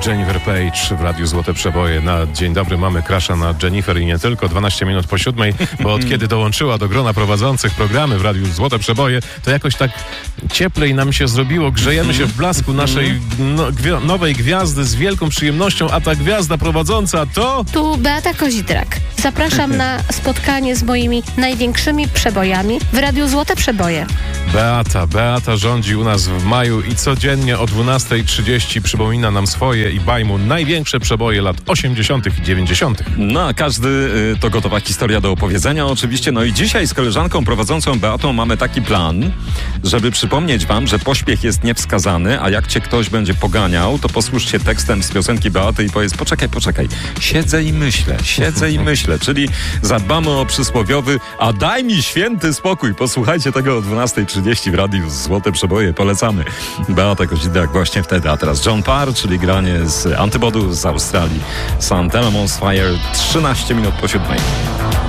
Jennifer Page w Radiu Złote Przeboje. Na dzień dobry mamy crasha na Jennifer i nie tylko. 12 minut po 7, bo od kiedy dołączyła do grona prowadzących programy w Radiu Złote Przeboje, to jakoś tak cieplej nam się zrobiło. Grzejemy się w blasku naszej nowej gwiazdy z wielką przyjemnością, a ta gwiazda prowadząca to... Tu Beata Kozidrak. Zapraszam na spotkanie z moimi największymi przebojami w Radiu Złote Przeboje. Beata rządzi u nas w maju i codziennie o 12:30 przypomina nam swoje i bajmu największe przeboje lat 80. i 90. No, a każdy to gotowa historia do opowiedzenia oczywiście. No i dzisiaj z koleżanką prowadzącą Beatą mamy taki plan, żeby przypomnieć wam, że pośpiech jest niewskazany, a jak cię ktoś będzie poganiał, to posłuż się tekstem z piosenki Beaty i powiedz, poczekaj, siedzę i myślę, czyli zadbamy o przysłowiowy, a daj mi święty spokój. Posłuchajcie tego o 12:30 w Radiu Złote Przeboje. Polecamy. Beata Kozidrak właśnie wtedy. A teraz John Parr, czyli granie z Antybodu z Australii. St. Elemont's Fire, 13 minut po 7.